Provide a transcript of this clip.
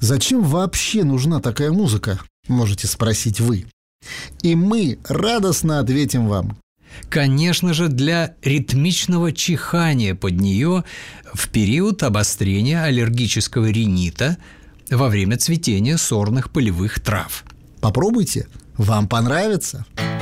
Зачем вообще нужна такая музыка, можете спросить вы. И мы радостно ответим вам. Конечно же, для ритмичного чихания под нее в период обострения аллергического ринита во время цветения сорных полевых трав. Попробуйте, вам понравится.